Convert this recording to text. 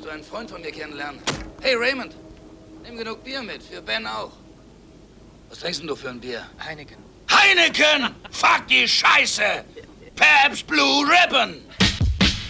Wirst du einen Freund von mir kennenlernen. Hey, Raymond, nimm genug Bier mit, für Ben auch. Was trinkst denn du für ein Bier? Heineken. Heineken! Fuck die Scheiße! Pabst Blue Ribbon!